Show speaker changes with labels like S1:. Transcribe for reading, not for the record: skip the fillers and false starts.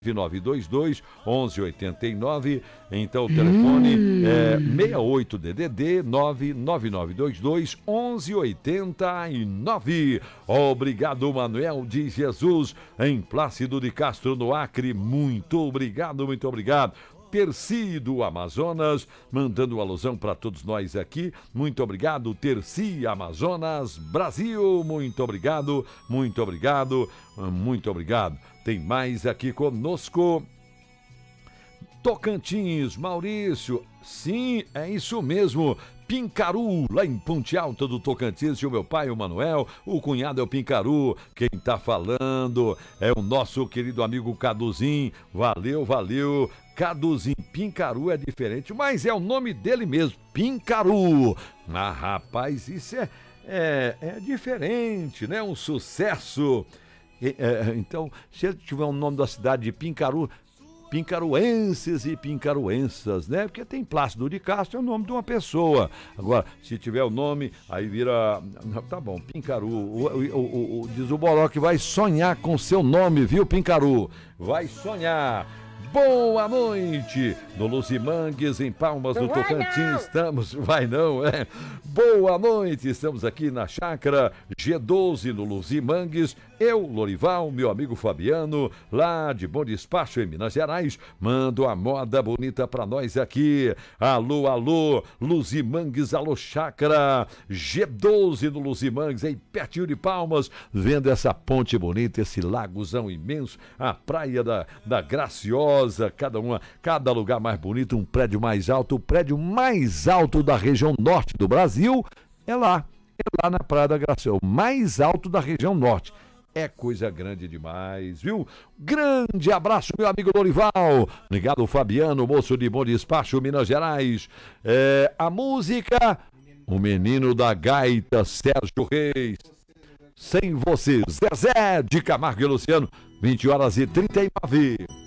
S1: 9922 1189. Então o telefone é 68 DDD 99922 1189. Obrigado, Manuel de Jesus, em Plácido de Castro, no Acre. Muito obrigado, muito obrigado. Terci do Amazonas, mandando alusão para todos nós aqui. Muito obrigado, Terci, Amazonas, Brasil. Muito obrigado, muito obrigado, muito obrigado. Tem mais aqui conosco. Tocantins, Maurício. Sim, é isso mesmo. Pincaru, lá em Ponte Alta do Tocantins, e o meu pai, o Manuel, o cunhado é o Pincaru. Quem tá falando é o nosso querido amigo Caduzinho. Valeu, valeu. Caduzinho, Pincaru é diferente, mas é o nome dele mesmo, Pincaru. Ah, rapaz, isso é diferente, né? Um sucesso. Então, se ele tiver o nome da cidade de Pincaru, pincaruenses e pincaruensas, né? Porque tem Plácido de Castro, é o nome de uma pessoa. Agora, se tiver o nome, aí vira... Tá bom, Pincaru. Diz o Boró que vai sonhar com seu nome, viu, Pincaru? Vai sonhar. Boa noite, no Luzimangues, em Palmas do Tocantins, estamos... Vai não, é? Boa noite, estamos aqui na chácara G12, no Luzimangues. Eu, Lorival, meu amigo Fabiano, lá de Bom Despacho, em Minas Gerais, mando a moda bonita pra nós aqui. Alô, alô, Luzimangues, alô, chácara G12 no Luzimangues, aí pertinho de Palmas, vendo essa ponte bonita, esse lagozão imenso, a praia da Graciosa, cada lugar mais bonito, um prédio mais alto. O prédio mais alto da região norte do Brasil é lá na Praia da Graciosa, o mais alto da região norte. É coisa grande demais, viu? Grande abraço, meu amigo Lorival. Obrigado, Fabiano, moço de Bom Despacho, Minas Gerais. A música, o menino da gaita, Sérgio Reis. Sem você, Zezé de Camargo e Luciano, 20h39.